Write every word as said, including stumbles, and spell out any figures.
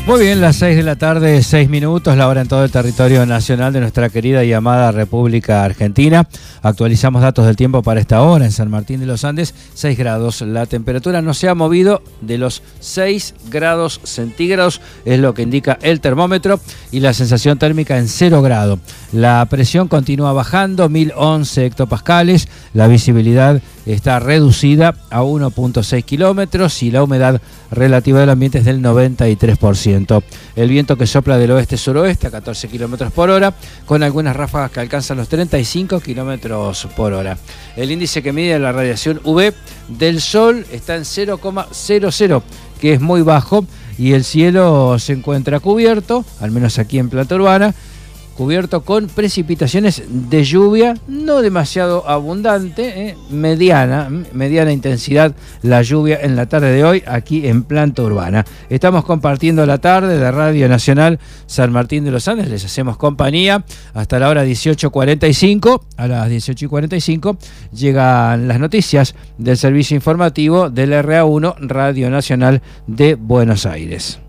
Muy bien, las seis de la tarde, seis minutos, la hora en todo el territorio nacional de nuestra querida y amada República Argentina. Actualizamos datos del tiempo para esta hora en San Martín de los Andes, seis grados. La temperatura no se ha movido de los seis grados centígrados, es lo que indica el termómetro, y la sensación térmica en cero grado. La presión continúa bajando, mil once hectopascales, la visibilidad está reducida a uno punto seis kilómetros y la humedad relativa del ambiente es del noventa y tres por ciento. El viento que sopla del oeste-suroeste a catorce kilómetros por hora, con algunas ráfagas que alcanzan los treinta y cinco kilómetros por hora. El índice que mide la radiación U V del sol está en cero coma cero cero, que es muy bajo, y el cielo se encuentra cubierto, al menos aquí en Planta Urbana, cubierto con precipitaciones de lluvia, no demasiado abundante, eh, mediana, mediana intensidad la lluvia en la tarde de hoy aquí en Planta Urbana. Estamos compartiendo la tarde de Radio Nacional San Martín de los Andes, les hacemos compañía hasta la hora dieciocho cuarenta y cinco. A las dieciocho cuarenta y cinco llegan las noticias del servicio informativo del R A uno Radio Nacional de Buenos Aires.